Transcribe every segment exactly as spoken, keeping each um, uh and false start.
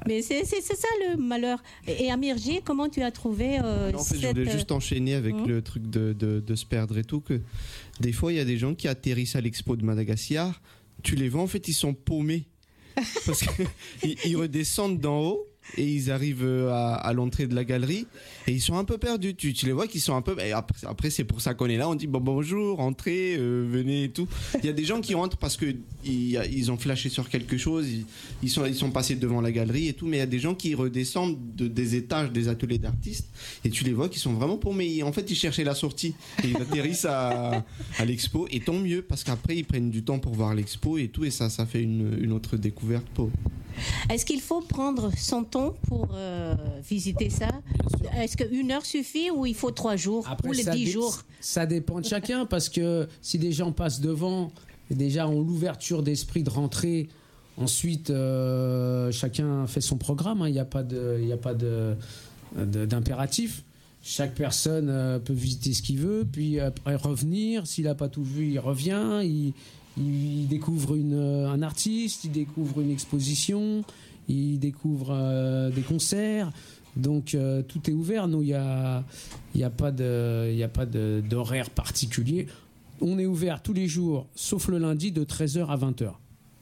Mais c'est, c'est, c'est ça le malheur. Et, et Amir J, comment tu as trouvé euh, non, en fait, cette... je voulais juste enchaîner avec Mmh. le truc de, de, de se perdre et tout, que des fois, il y a des gens qui atterrissent à l'expo de Madagascar, tu les vois, en fait, ils sont paumés. Parce qu'ils ils redescendent d'en haut et ils arrivent à, à l'entrée de la galerie et ils sont un peu perdus. Tu, tu les vois qu'ils sont un peu... Et après, après, c'est pour ça qu'on est là, on dit bon, bonjour, entrez, euh, venez et tout. Il y a des gens qui rentrent parce qu'ils ils ont flashé sur quelque chose, ils, ils, sont, ils sont passés devant la galerie et tout, mais il y a des gens qui redescendent de, des étages des ateliers d'artistes et tu les vois qui sont vraiment paumés. En fait, ils cherchaient la sortie et ils atterrissent à, à l'expo et tant mieux parce qu'après, ils prennent du temps pour voir l'expo et tout et ça, ça fait une, une autre découverte pour... Est-ce qu'il faut prendre son temps pour euh, visiter ça? Est-ce qu'une heure suffit ou il faut trois jours Après, ou les ça dix dé- jours? Ça dépend de chacun parce que si des gens passent devant, déjà ont l'ouverture d'esprit de rentrer, ensuite euh, chacun fait son programme, il n'y a pas de, il n'y a pas de, de- d'impératif. Chaque personne euh, peut visiter ce qu'il veut, puis après revenir. S'il n'a pas tout vu, il revient. Il, il découvre une, un artiste, il découvre une exposition, il découvre euh, des concerts. Donc euh, tout est ouvert. Nous, il n'y a, il y a pas de, il y a pas de, d'horaire particulier. On est ouvert tous les jours, sauf le lundi, de treize heures à vingt heures.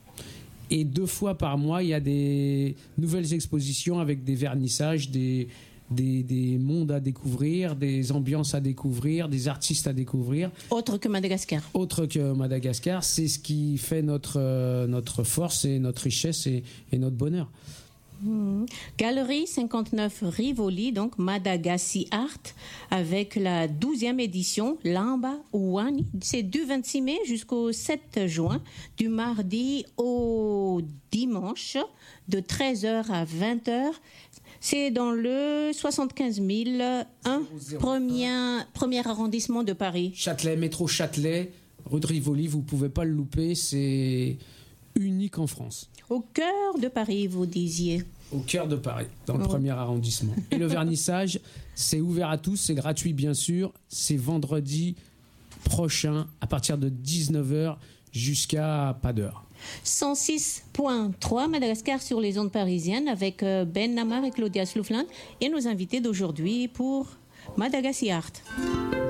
Et deux fois par mois, il y a des nouvelles expositions avec des vernissages, des, des, des mondes à découvrir, des ambiances à découvrir, des artistes à découvrir. Autre que Madagascar. Autre que Madagascar, c'est ce qui fait notre, euh, notre force et notre richesse et, et notre bonheur. Mmh. Galerie cinquante-neuf Rivoli, donc Madagassi Art, avec la douzième édition, Lamba Ouani. C'est du vingt-six mai jusqu'au sept juin, du mardi au dimanche, de treize heures à vingt heures. C'est dans le soixante-quinze mille un, premier, premier arrondissement de Paris. Châtelet, métro Châtelet, rue de Rivoli, vous ne pouvez pas le louper, c'est unique en France. Au cœur de Paris, vous disiez. Au cœur de Paris, dans le Oh. premier arrondissement. Et le vernissage, c'est ouvert à tous, c'est gratuit bien sûr. C'est vendredi prochain, à partir de dix-neuf heures jusqu'à pas d'heure. cent six virgule trois Madagascar sur les ondes parisiennes avec euh, Ben Namar et Claudia Sloufland et nos invités d'aujourd'hui pour Madagassi Art.